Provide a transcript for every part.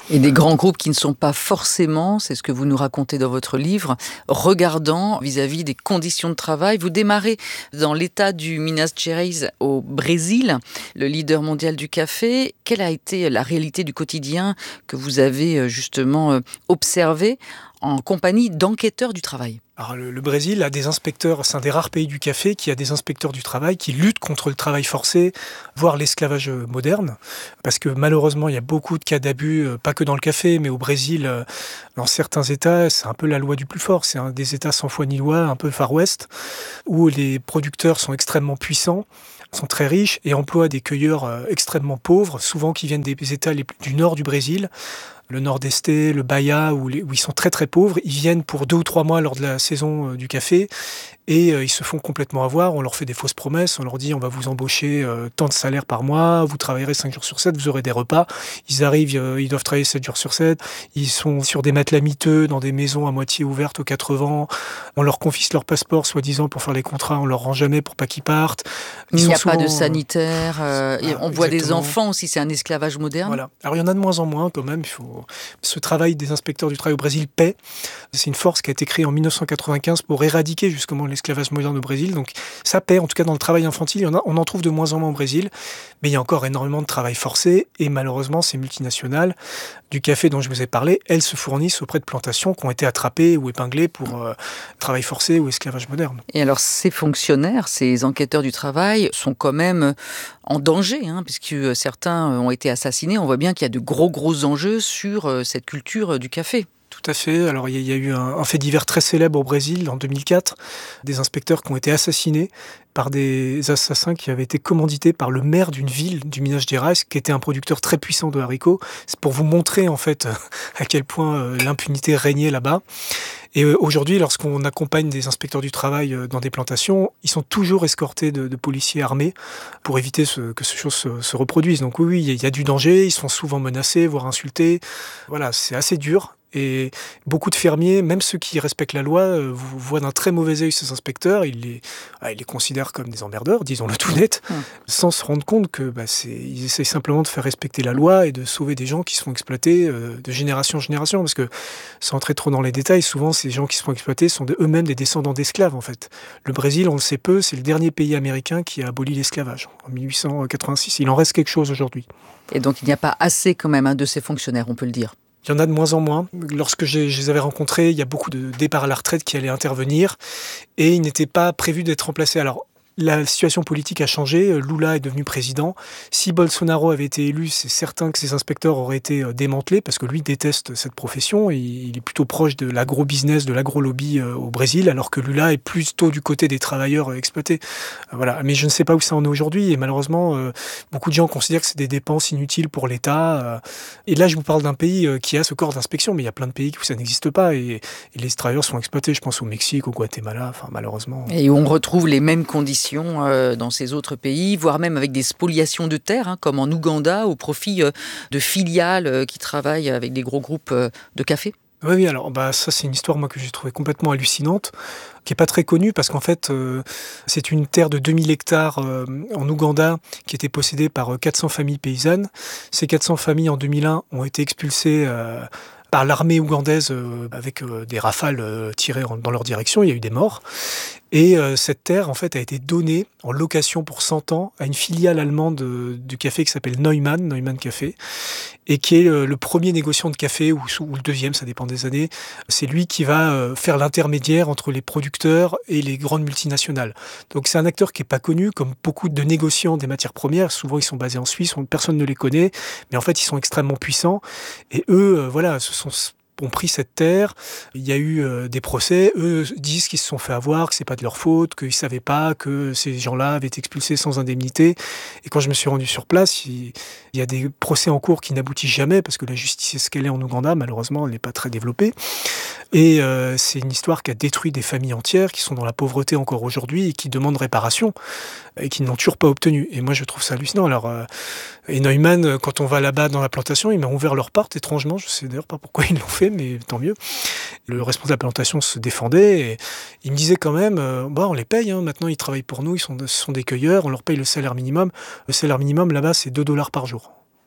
Et des grands groupes qui ne sont pas forcément, c'est ce que vous nous racontez dans votre livre, regardant vis-à-vis des conditions de travail. Vous démarrez dans l'état du Minas Gerais au Brésil, le leader mondial du café. Quelle a été la réalité du quotidien que vous avez justement observé en compagnie d'enquêteurs du travail? Alors, le Brésil a des inspecteurs, c'est un des rares pays du café qui a des inspecteurs du travail qui luttent contre le travail forcé, voire l'esclavage moderne. Parce que malheureusement, il y a beaucoup de cas d'abus, pas que dans le café, mais au Brésil, dans certains États, c'est un peu la loi du plus fort. C'est un des États sans foi ni loi, un peu Far West, où les producteurs sont extrêmement puissants, sont très riches et emploient des cueilleurs extrêmement pauvres, souvent qui viennent des États du nord du Brésil, le Nord-Est, le Bahia, où ils sont très très pauvres. Ils viennent pour 2 ou 3 mois lors de la saison du café et ils se font complètement avoir. On leur fait des fausses promesses, on leur dit on va vous embaucher tant de salaire par mois, vous travaillerez 5 jours sur 7, vous aurez des repas. Ils arrivent, ils doivent travailler 7 jours sur 7, ils sont sur des matelas miteux dans des maisons à moitié ouvertes aux 4 vents. On leur confisque leur passeport soi-disant pour faire les contrats, on leur rend jamais pour pas qu'ils partent. Il n'y a pas de sanitaire, on voit des exactement. enfants aussi, c'est un esclavage moderne. Voilà. Alors il y en a de moins en moins quand même. Ce travail des inspecteurs du travail au Brésil paie. C'est une force qui a été créée en 1995 pour éradiquer justement l'esclavage moderne au Brésil. Donc ça paie, en tout cas dans le travail infantile. On en trouve de moins en moins au Brésil. Mais il y a encore énormément de travail forcé. Et malheureusement, ces multinationales du café dont je vous ai parlé, elles se fournissent auprès de plantations qui ont été attrapées ou épinglées pour travail forcé ou esclavage moderne. Et alors ces fonctionnaires, ces enquêteurs du travail sont quand même en danger, puisque certains ont été assassinés. On voit bien qu'il y a de gros enjeux sur cette culture du café. Tout à fait. Alors, il y a eu un fait divers très célèbre au Brésil en 2004. Des inspecteurs qui ont été assassinés par des assassins qui avaient été commandités par le maire d'une ville du Minas Gerais, qui était un producteur très puissant de haricots. C'est pour vous montrer, en fait, à quel point l'impunité régnait là-bas. Et aujourd'hui, lorsqu'on accompagne des inspecteurs du travail dans des plantations, ils sont toujours escortés de policiers armés pour éviter que ces choses se reproduisent. Donc oui, il y a du danger, ils sont souvent menacés, voire insultés. Voilà, c'est assez dur. Et beaucoup de fermiers, même ceux qui respectent la loi, voient d'un très mauvais œil ces inspecteurs. Ils les considèrent comme des emmerdeurs, disons-le tout net, sans se rendre compte que ils essayent simplement de faire respecter la loi et de sauver des gens qui se font exploiter de génération en génération. Parce que, sans entrer trop dans les détails, souvent ces gens qui se font exploiter sont eux-mêmes des descendants d'esclaves en fait. Le Brésil, on le sait peu, c'est le dernier pays américain qui a aboli l'esclavage en 1886. Il en reste quelque chose aujourd'hui. Et donc il n'y a pas assez quand même de ces fonctionnaires, on peut le dire. Il y en a de moins en moins. Lorsque je les avais rencontrés, il y a beaucoup de départs à la retraite qui allaient intervenir et ils n'étaient pas prévus d'être remplacés. Alors, la situation politique a changé, Lula est devenu président. Si Bolsonaro avait été élu, c'est certain que ces inspecteurs auraient été démantelés parce que lui déteste cette profession. Il est plutôt proche de l'agro-business, de l'agro-lobby au Brésil, alors que Lula est plutôt du côté des travailleurs exploités. Voilà. Mais je ne sais pas où ça en est aujourd'hui et malheureusement, beaucoup de gens considèrent que c'est des dépenses inutiles pour l'État. Et là, je vous parle d'un pays qui a ce corps d'inspection, mais il y a plein de pays où ça n'existe pas et les travailleurs sont exploités. Je pense au Mexique, au Guatemala, enfin malheureusement. Et où on retrouve les mêmes conditions dans ces autres pays, voire même avec des spoliations de terres, comme en Ouganda, au profit de filiales qui travaillent avec des gros groupes de café. Oui, alors ça c'est une histoire moi que j'ai trouvée complètement hallucinante, qui est pas très connue parce qu'en fait c'est une terre de 2000 hectares en Ouganda qui était possédée par 400 familles paysannes. Ces 400 familles en 2001 ont été expulsées par l'armée ougandaise avec des rafales tirées dans leur direction. Il y a eu des morts. Et cette terre, en fait, a été donnée en location pour 100 ans à une filiale allemande du café qui s'appelle Neumann Café, et qui est le premier négociant de café, ou le deuxième, ça dépend des années. C'est lui qui va faire l'intermédiaire entre les producteurs et les grandes multinationales. Donc c'est un acteur qui n'est pas connu, comme beaucoup de négociants des matières premières. Souvent, ils sont basés en Suisse, personne ne les connaît, mais en fait, ils sont extrêmement puissants. Et eux, ont pris cette terre, il y a eu des procès, eux disent qu'ils se sont fait avoir, que c'est pas de leur faute, qu'ils savaient pas que ces gens-là avaient été expulsés sans indemnité. Et quand je me suis rendu sur place, il y a des procès en cours qui n'aboutissent jamais parce que la justice est ce qu'elle est en Ouganda, malheureusement elle n'est pas très développée. Et c'est une histoire qui a détruit des familles entières qui sont dans la pauvreté encore aujourd'hui et qui demandent réparation et qui n'ont toujours pas obtenu. Et moi je trouve ça hallucinant. Alors, et Neumann, quand on va là-bas dans la plantation, ils m'ont ouvert leurs portes étrangement, je sais d'ailleurs pas pourquoi ils l'ont fait, mais tant mieux. Le responsable de la plantation se défendait et il me disait quand même, on les paye, maintenant ils travaillent pour nous, ce sont des cueilleurs, on leur paye le salaire minimum. Le salaire minimum là-bas c'est $2 par jour. Bon,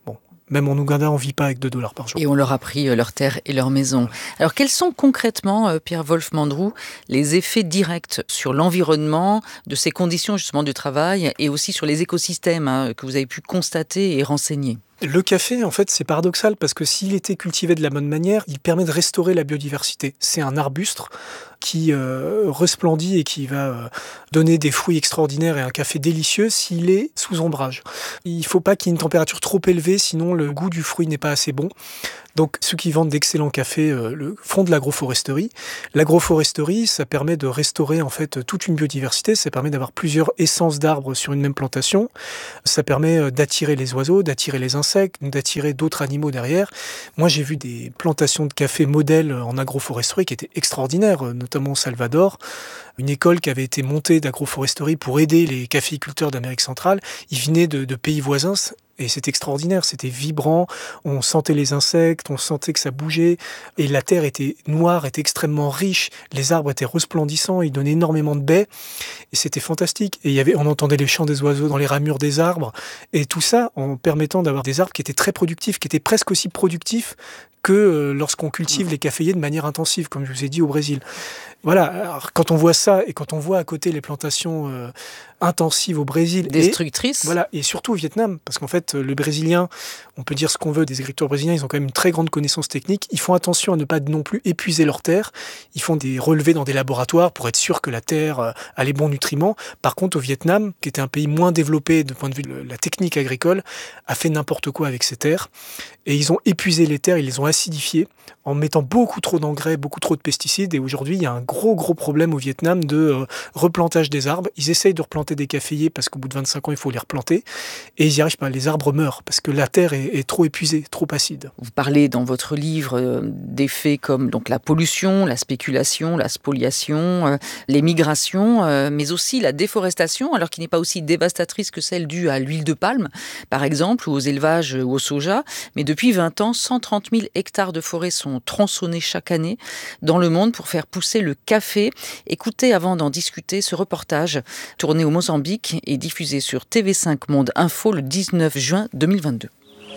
Même en Ouganda, on ne vit pas avec $2 par jour. Et on leur a pris leurs terres et leurs maisons. Alors quels sont concrètement, Pierre-Wolf Mandrou, les effets directs sur l'environnement de ces conditions justement de travail et aussi sur les écosystèmes que vous avez pu constater et renseigner? Le café, en fait, c'est paradoxal parce que s'il était cultivé de la bonne manière, il permet de restaurer la biodiversité. C'est un arbuste qui resplendit et qui va donner des fruits extraordinaires et un café délicieux s'il est sous ombrage. Il ne faut pas qu'il y ait une température trop élevée, sinon le goût du fruit n'est pas assez bon. Donc ceux qui vendent d'excellents cafés font de l'agroforesterie. L'agroforesterie, ça permet de restaurer en fait toute une biodiversité, ça permet d'avoir plusieurs essences d'arbres sur une même plantation, ça permet d'attirer les oiseaux, d'attirer les insectes, d'attirer d'autres animaux derrière. Moi j'ai vu des plantations de café modèles en agroforesterie qui étaient extraordinaires, notamment au Salvador. Une école qui avait été montée d'agroforesterie pour aider les caféiculteurs d'Amérique centrale. Ils venaient de pays voisins. Et c'était extraordinaire, c'était vibrant, on sentait les insectes, on sentait que ça bougeait, et la terre était noire, était extrêmement riche, les arbres étaient resplendissants, ils donnaient énormément de baies, et c'était fantastique. Et on entendait les chants des oiseaux dans les ramures des arbres, et tout ça en permettant d'avoir des arbres qui étaient très productifs, qui étaient presque aussi productifs que lorsqu'on cultive les caféiers de manière intensive, comme je vous ai dit au Brésil. Voilà, alors, quand on voit ça, et quand on voit à côté les plantations intensives au Brésil... Destructrices. Et surtout au Vietnam, parce qu'en fait, le Brésilien, on peut dire ce qu'on veut des agriculteurs brésiliens, ils ont quand même une très grande connaissance technique, ils font attention à ne pas non plus épuiser leur terre, ils font des relevés dans des laboratoires pour être sûr que la terre a les bons nutriments. Par contre, au Vietnam, qui était un pays moins développé du point de vue de la technique agricole, a fait n'importe quoi avec ses terres, et ils ont épuisé les terres, ils les ont acidifiées, en mettant beaucoup trop d'engrais, beaucoup trop de pesticides, et aujourd'hui, il y a un gros problème au Vietnam de replantage des arbres. Ils essayent de replanter des caféiers parce qu'au bout de 25 ans, il faut les replanter. Et ils n'y arrivent pas. Les arbres meurent parce que la terre est trop épuisée, trop acide. Vous parlez dans votre livre d'effets comme donc, la pollution, la spéculation, la spoliation, les migrations, mais aussi la déforestation, alors qui n'est pas aussi dévastatrice que celle due à l'huile de palme, par exemple, ou aux élevages ou au soja. Mais depuis 20 ans, 130 000 hectares de forêt sont tronçonnés chaque année dans le monde pour faire pousser le café. Écoutez, avant d'en discuter, ce reportage tourné au Mozambique et diffusé sur TV5 Monde Info le 19 juin 2022.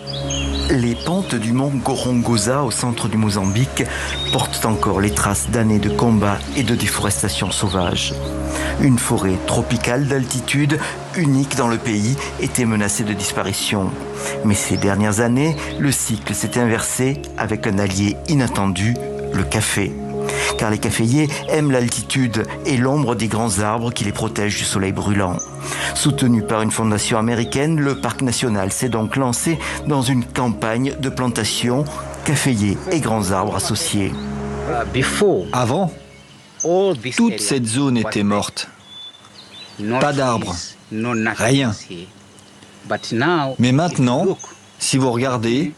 Les pentes du mont Gorongosa au centre du Mozambique portent encore les traces d'années de combats et de déforestation sauvage. Une forêt tropicale d'altitude, unique dans le pays, était menacée de disparition. Mais ces dernières années, le cycle s'est inversé avec un allié inattendu, le café. Car les caféiers aiment l'altitude et l'ombre des grands arbres qui les protègent du soleil brûlant. Soutenu par une fondation américaine, le parc national s'est donc lancé dans une campagne de plantation, caféiers et grands arbres associés. Avant, toute cette zone était morte. Pas d'arbres, rien. Mais maintenant, si vous regardez,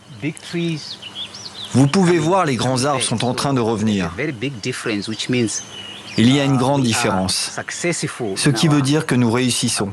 vous pouvez voir les grands arbres sont en train de revenir. Il y a une grande différence, ce qui veut dire que nous réussissons.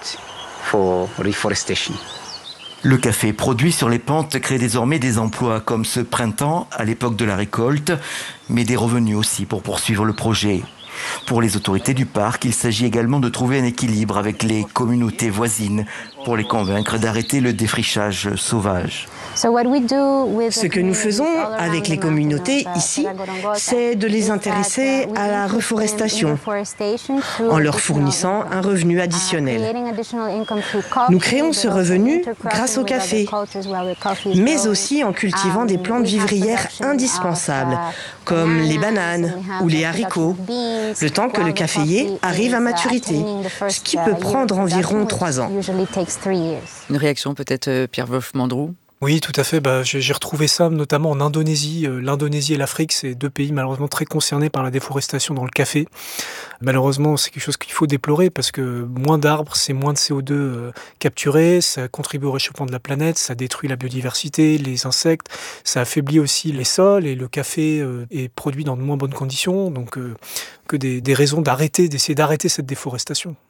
Le café produit sur les pentes crée désormais des emplois comme ce printemps à l'époque de la récolte, mais des revenus aussi pour poursuivre le projet. Pour les autorités du parc, il s'agit également de trouver un équilibre avec les communautés voisines pour les convaincre d'arrêter le défrichage sauvage. Ce que nous faisons avec les communautés ici, c'est de les intéresser à la reforestation en leur fournissant un revenu additionnel. Nous créons ce revenu grâce au café, mais aussi en cultivant des plantes vivrières indispensables, comme les bananes ou les haricots, le temps que le caféier arrive à maturité, ce qui peut prendre environ 3 ans. Une réaction peut-être, Pierre-Wolf Mandrou? Oui, tout à fait. J'ai retrouvé ça notamment en Indonésie. L'Indonésie et l'Afrique, c'est 2 pays malheureusement très concernés par la déforestation dans le café. Malheureusement, c'est quelque chose qu'il faut déplorer parce que moins d'arbres, c'est moins de CO2 capturé, ça contribue au réchauffement de la planète, ça détruit la biodiversité, les insectes, ça affaiblit aussi les sols et le café est produit dans de moins bonnes conditions. Donc, que des raisons d'essayer d'arrêter cette déforestation.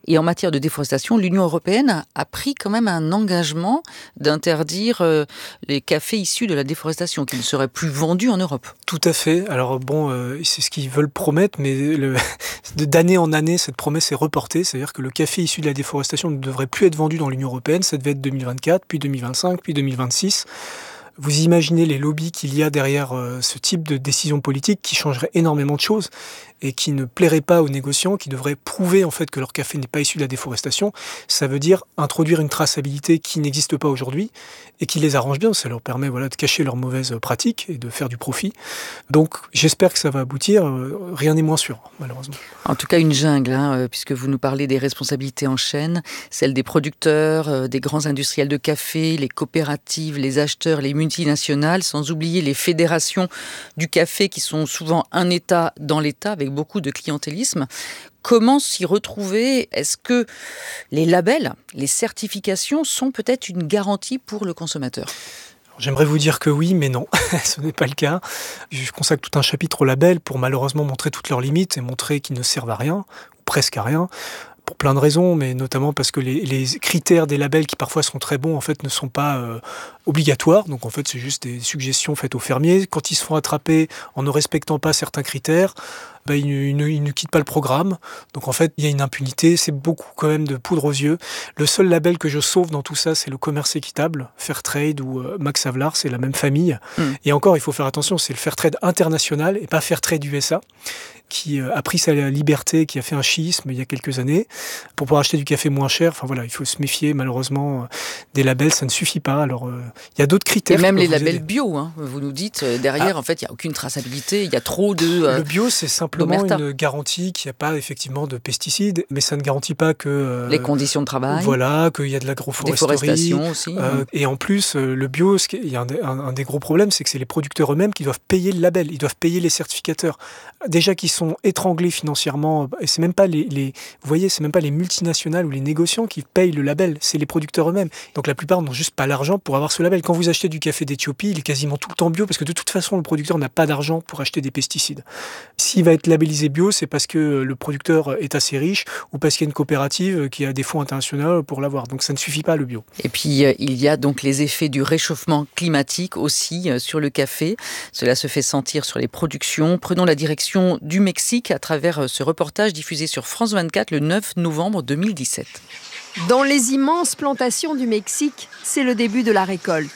Et en matière de déforestation, l'Union européenne a pris quand même un engagement d'interdire les cafés issus de la déforestation, qui ne seraient plus vendus en Europe. Tout à fait. Alors c'est ce qu'ils veulent promettre, mais d'année en année, cette promesse est reportée. C'est-à-dire que le café issu de la déforestation ne devrait plus être vendu dans l'Union européenne. Ça devait être 2024, puis 2025, puis 2026. Vous imaginez les lobbies qu'il y a derrière ce type de décision politique qui changerait énormément de choses et qui ne plairait pas aux négociants, qui devraient prouver en fait que leur café n'est pas issu de la déforestation. Ça veut dire introduire une traçabilité qui n'existe pas aujourd'hui et qui les arrange bien. Ça leur permet de cacher leurs mauvaises pratiques et de faire du profit. Donc j'espère que ça va aboutir. Rien n'est moins sûr, malheureusement. En tout cas, une jungle, puisque vous nous parlez des responsabilités en chaîne, celles des producteurs, des grands industriels de café, les coopératives, les acheteurs, les multinationales, sans oublier les fédérations du café qui sont souvent un État dans l'État, avec beaucoup de clientélisme. Comment s'y retrouver ? Est-ce que les labels, les certifications sont peut-être une garantie pour le consommateur ? J'aimerais vous dire que oui, mais non, ce n'est pas le cas. Je consacre tout un chapitre aux labels pour malheureusement montrer toutes leurs limites et montrer qu'ils ne servent à rien, ou presque à rien, pour plein de raisons, mais notamment parce que les critères des labels qui parfois sont très bons, en fait, ne sont pas obligatoires. Donc en fait, c'est juste des suggestions faites aux fermiers. Quand ils se font attraper en ne respectant pas certains critères, ils ne quittent pas le programme. Donc en fait, il y a une impunité, c'est beaucoup quand même de poudre aux yeux. Le seul label que je sauve dans tout ça, c'est le commerce équitable, Fairtrade ou Max Havelaar, c'est la même famille. Et encore, il faut faire attention, c'est le Fairtrade international et pas Fairtrade USA, qui a pris sa liberté, qui a fait un schisme il y a quelques années pour pouvoir acheter du café moins cher. Enfin voilà, il faut se méfier malheureusement des labels, ça ne suffit pas. Alors il y a d'autres critères. Et même les labels bio, vous nous dites derrière, en fait, il n'y a aucune traçabilité, il y a trop de... Le bio, c'est simplement une garantie qu'il n'y a pas effectivement de pesticides, mais ça ne garantit pas que... les conditions de travail. Voilà, qu'il y a de l'agroforesterie. Déforestation aussi. Et en plus, le bio, il y a un des gros problèmes, c'est que c'est les producteurs eux-mêmes qui doivent payer le label, ils doivent payer les certificateurs. Déjà qu'ils sont étranglés financièrement, et c'est même pas vous voyez, c'est même pas les multinationales ou les négociants qui payent le label, c'est les producteurs eux-mêmes. Donc la plupart n'ont juste pas l'argent pour avoir ce label. Quand vous achetez du café d'Éthiopie, il est quasiment tout le temps bio, parce que de toute façon, le producteur n'a pas d'argent pour acheter des pesticides. S'il va être labellisé bio, c'est parce que le producteur est assez riche ou parce qu'il y a une coopérative qui a des fonds internationaux pour l'avoir. Donc ça ne suffit pas, le bio. Et puis il y a donc les effets du réchauffement climatique aussi sur le café. Cela se fait sentir sur les productions. Prenons la direction du Mexique à travers ce reportage diffusé sur France 24 le 9 novembre 2017. Dans les immenses plantations du Mexique, c'est le début de la récolte.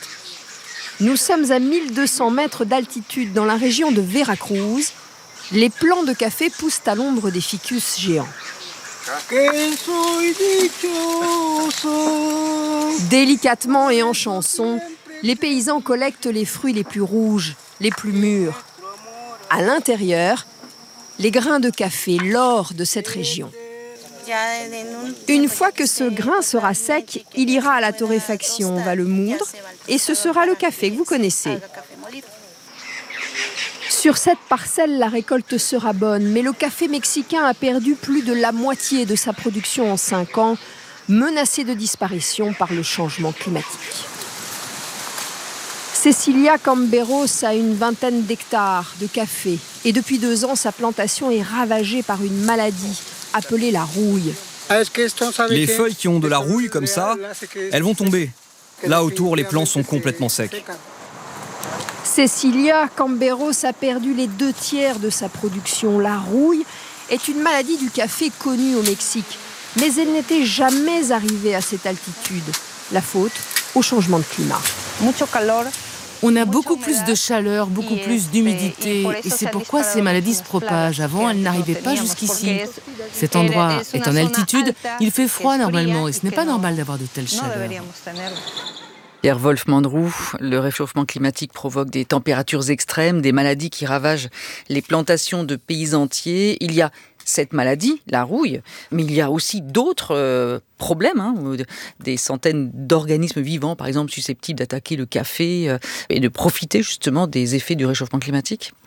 Nous sommes à 1200 mètres d'altitude dans la région de Veracruz. Les plants de café poussent à l'ombre des ficus géants. Délicatement et en chanson, les paysans collectent les fruits les plus rouges, les plus mûrs. À l'intérieur, les grains de café, l'or de cette région. Une fois que ce grain sera sec, il ira à la torréfaction, on va le moudre, et ce sera le café que vous connaissez. Sur cette parcelle, la récolte sera bonne, mais le café mexicain a perdu plus de la moitié de sa production en 5 ans, menacé de disparition par le changement climatique. Cecilia Camberos a une vingtaine d'hectares de café et depuis 2 ans, sa plantation est ravagée par une maladie appelée la rouille. Les feuilles qui ont de la rouille comme ça, elles vont tomber. Là autour, les plants sont complètement secs. Cecilia Camberos a perdu les 2/3 de sa production. La rouille est une maladie du café connue au Mexique, mais elle n'était jamais arrivée à cette altitude. La faute au changement de climat. On a beaucoup plus de chaleur, beaucoup plus d'humidité, et c'est pourquoi ces maladies se propagent. Avant, elles n'arrivaient pas jusqu'ici. Cet endroit est en altitude, il fait froid normalement, et ce n'est pas normal d'avoir de telles chaleurs. Pierre-Wolf Mandroux, le réchauffement climatique provoque des températures extrêmes, des maladies qui ravagent les plantations de pays entiers. Il y a cette maladie, la rouille, mais il y a aussi d'autres problèmes, des centaines d'organismes vivants, par exemple, susceptibles d'attaquer le café et de profiter justement des effets du réchauffement climatique.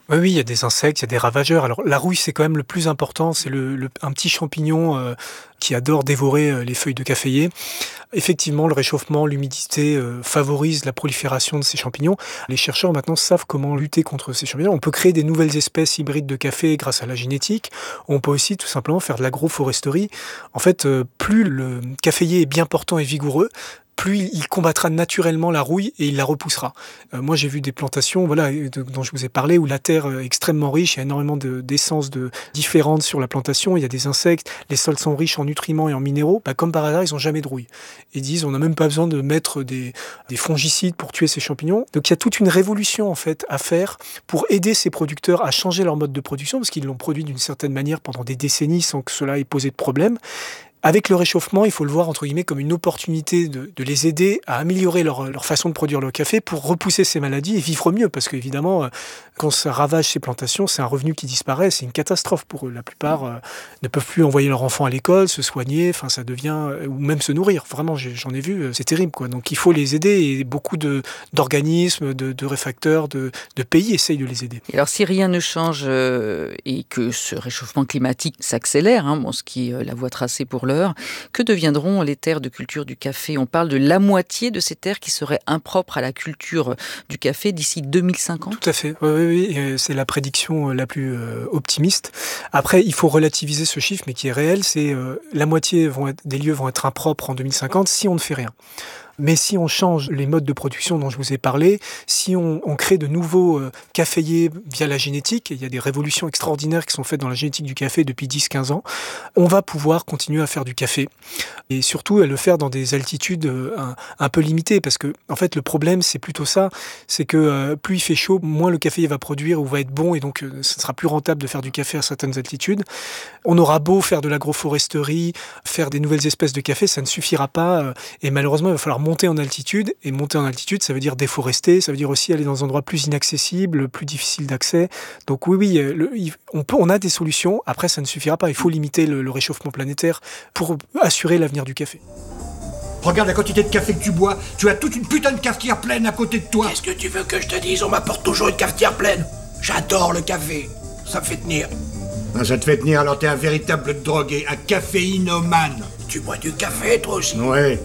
Oui, il y a des insectes, il y a des ravageurs. Alors la rouille, c'est quand même le plus important. C'est un petit champignon qui adore dévorer les feuilles de caféier. Effectivement, le réchauffement, l'humidité favorisent la prolifération de ces champignons. Les chercheurs maintenant savent comment lutter contre ces champignons. On peut créer des nouvelles espèces hybrides de café grâce à la génétique. On peut aussi tout simplement faire de l'agroforesterie. En fait, plus le caféier est bien portant et vigoureux, plus il combattra naturellement la rouille et il la repoussera. Moi, j'ai vu des plantations dont je vous ai parlé, où la terre est extrêmement riche, il y a énormément d'essences différentes sur la plantation, il y a des insectes, les sols sont riches en nutriments et en minéraux. Comme par hasard, ils n'ont jamais de rouille. Ils disent, on n'a même pas besoin de mettre des fongicides pour tuer ces champignons. Donc il y a toute une révolution en fait à faire pour aider ces producteurs à changer leur mode de production, parce qu'ils l'ont produit d'une certaine manière pendant des décennies sans que cela ait posé de problème. Avec le réchauffement, il faut le voir entre guillemets comme une opportunité de les aider à améliorer leur façon de produire le café pour repousser ces maladies et vivre mieux. Parce qu'évidemment, quand ça ravage ces plantations, c'est un revenu qui disparaît, c'est une catastrophe pour eux. La plupart ne peuvent plus envoyer leurs enfants à l'école, se soigner, ça devient, ou même se nourrir. Vraiment, j'en ai vu, c'est terrible, quoi. Donc il faut les aider et beaucoup d'organismes, de réfacteurs, de pays essayent de les aider. Et alors si rien ne change et que ce réchauffement climatique s'accélère, ce qui est la voie tracée pour l'heure, que deviendront les terres de culture du café ? On parle de la moitié de ces terres qui seraient impropres à la culture du café d'ici 2050 ? Tout à fait, oui, c'est la prédiction la plus optimiste. Après, il faut relativiser ce chiffre, mais qui est réel, c'est la moitié des lieux vont être impropres en 2050 si on ne fait rien. Mais si on change les modes de production dont je vous ai parlé, si on crée de nouveaux caféiers via la génétique, et il y a des révolutions extraordinaires qui sont faites dans la génétique du café depuis 10-15 ans, on va pouvoir continuer à faire du café. Et surtout à le faire dans des altitudes un peu limitées, parce que en fait le problème c'est plutôt ça, c'est que plus il fait chaud, moins le café va produire ou va être bon, et donc ce sera plus rentable de faire du café à certaines altitudes. On aura beau faire de l'agroforesterie, faire des nouvelles espèces de café, ça ne suffira pas, et malheureusement il va falloir monter en altitude, et monter en altitude, ça veut dire déforester, ça veut dire aussi aller dans des endroits plus inaccessibles, plus difficiles d'accès. Donc oui, on a des solutions, après ça ne suffira pas, il faut limiter le réchauffement planétaire pour assurer l'avenir du café. Regarde la quantité de café que tu bois, tu as toute une putain de cafetière pleine à côté de toi. Qu'est-ce que tu veux que je te dise ? On m'apporte toujours une cafetière pleine. J'adore le café, ça me fait tenir. Ça te fait tenir, alors t'es un véritable drogué, un caféinomane. Tu bois du café toi aussi ? Ouais.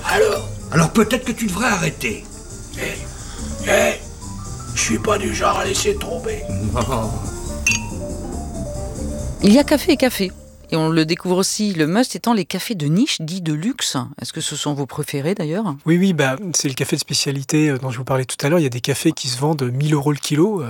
Alors peut-être que tu devrais arrêter. Je suis pas du genre à laisser tomber. Non. Il y a café et café. Et on le découvre aussi, le must étant les cafés de niche, dits de luxe. Est-ce que ce sont vos préférés d'ailleurs ? Oui, c'est le café de spécialité dont je vous parlais tout à l'heure. Il y a des cafés qui se vendent 1 000 € le kilo.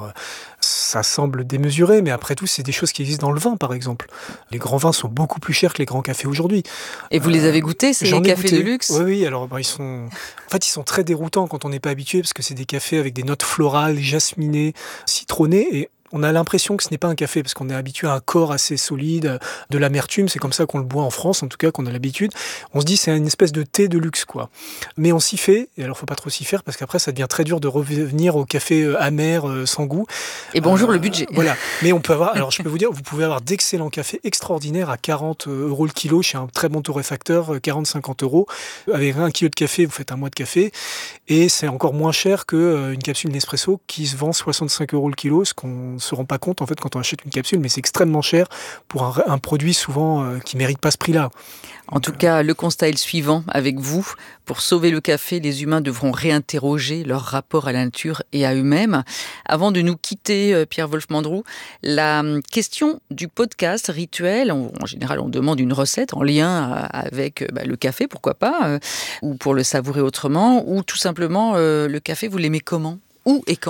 Ça semble démesuré, mais après tout, c'est des choses qui existent dans le vin, par exemple. Les grands vins sont beaucoup plus chers que les grands cafés aujourd'hui. Et vous les avez goûtés, ces cafés de luxe ? Oui, alors ils sont très déroutants quand on n'est pas habitué, parce que c'est des cafés avec des notes florales, jasminées, citronnées, et on a l'impression que ce n'est pas un café, parce qu'on est habitué à un corps assez solide, de l'amertume, c'est comme ça qu'on le boit en France, en tout cas qu'on a l'habitude. On se dit c'est une espèce de thé de luxe, quoi. Mais on s'y fait, et alors faut pas trop s'y faire, parce qu'après ça devient très dur de revenir au café amer, sans goût. Et bonjour le budget. Voilà, mais on peut avoir, alors je peux vous dire, vous pouvez avoir d'excellents cafés extraordinaires à 40 € le kilo, chez un très bon torréfacteur, 40-50 €. Avec 1 kilo de café, vous faites un mois de café, et c'est encore moins cher qu'une capsule Nespresso qui se vend 65 € le kilo, ce qu'on se rend pas compte en fait quand on achète une capsule, mais c'est extrêmement cher pour un produit souvent qui mérite pas ce prix-là. En tout cas, le constat est le suivant avec vous. Pour sauver le café, les humains devront réinterroger leur rapport à la nature et à eux-mêmes. Avant de nous quitter, Pierre-Wolf Mandrou, la question du podcast rituel, en général on demande une recette en lien avec le café, pourquoi pas, ou pour le savourer autrement, ou tout simplement le café, vous l'aimez comment ? Où et quand ?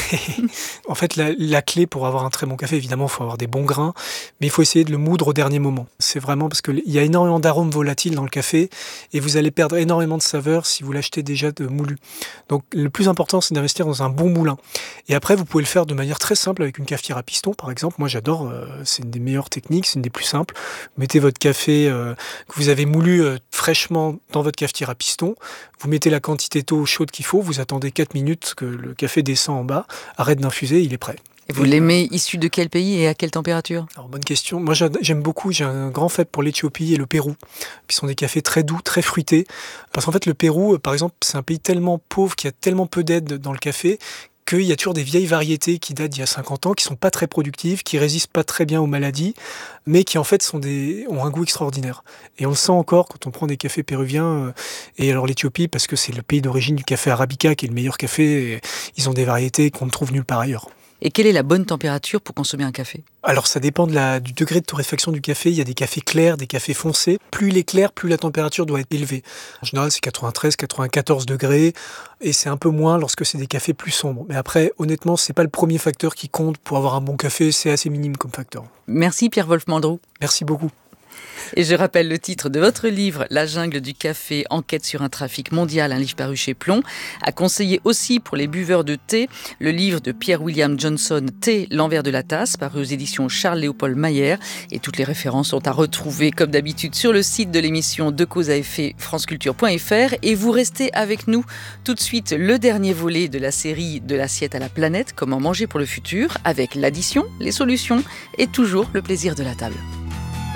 En fait, la clé pour avoir un très bon café, évidemment, il faut avoir des bons grains, mais il faut essayer de le moudre au dernier moment. C'est vraiment parce qu'il y a énormément d'arômes volatiles dans le café et vous allez perdre énormément de saveur si vous l'achetez déjà de moulu. Donc, le plus important, c'est d'investir dans un bon moulin. Et après, vous pouvez le faire de manière très simple avec une cafetière à piston, par exemple. Moi, j'adore, c'est une des meilleures techniques, c'est une des plus simples. Vous mettez votre café que vous avez moulu fraîchement dans votre cafetière à piston, vous mettez la quantité d'eau chaude qu'il faut, vous attendez 4 minutes que le café descend en bas, arrête d'infuser, il est prêt. Et vous l'aimez issu de quel pays et à quelle température ? Alors, bonne question. Moi, j'aime beaucoup, j'ai un grand faible pour l'Éthiopie et le Pérou, qui sont des cafés très doux, très fruités. Parce qu'en fait, le Pérou, par exemple, c'est un pays tellement pauvre, qui a tellement peu d'aide dans le café, qu'il y a toujours des vieilles variétés qui datent d'il y a 50 ans, qui sont pas très productives, qui résistent pas très bien aux maladies, mais qui en fait ont un goût extraordinaire. Et on le sent encore quand on prend des cafés péruviens. Et alors l'Éthiopie, parce que c'est le pays d'origine du café arabica, qui est le meilleur café, et ils ont des variétés qu'on ne trouve nulle part ailleurs. Et quelle est la bonne température pour consommer un café ? Alors ça dépend du degré de torréfaction du café. Il y a des cafés clairs, des cafés foncés. Plus il est clair, plus la température doit être élevée. En général, c'est 93, 94 degrés. Et c'est un peu moins lorsque c'est des cafés plus sombres. Mais après, honnêtement, c'est pas le premier facteur qui compte pour avoir un bon café. C'est assez minime comme facteur. Merci Pierre-Wolf Mandrou. Merci beaucoup. Et je rappelle le titre de votre livre, La jungle du café, enquête sur un trafic mondial, un livre paru chez Plon. À conseiller aussi pour les buveurs de thé, le livre de Pierre William Johnson, Thé, l'envers de la tasse, paru aux éditions Charles-Léopold Mayer. Et toutes les références sont à retrouver, comme d'habitude, sur le site de l'émission De Cause à Effet, franceculture.fr. Et vous restez avec nous tout de suite, le dernier volet de la série De l'assiette à la planète, comment manger pour le futur, avec l'addition, les solutions et toujours le plaisir de la table.